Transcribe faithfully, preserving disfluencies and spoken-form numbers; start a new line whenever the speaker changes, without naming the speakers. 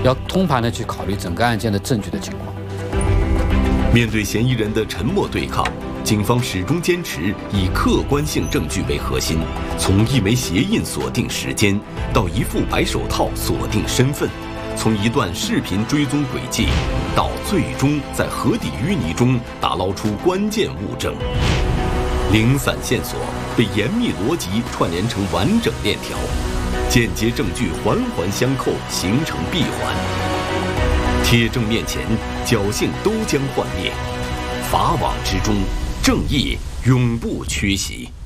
要通盘的去考虑整个案件的证据的情况。
面对嫌疑人的沉默对抗，警方始终坚持以客观性证据为核心，从一枚鞋印锁定时间，到一副白手套锁定身份，从一段视频追踪轨迹，到最终在河底淤泥中打捞出关键物证。零散线索被严密逻辑串联成完整链条，间接证据环环相扣，形成闭环。铁证面前，侥幸都将幻灭。法网之中，正义永不缺席。